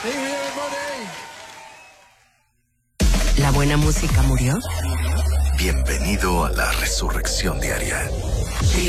¿La buena música murió? Bienvenido a la resurrección diaria.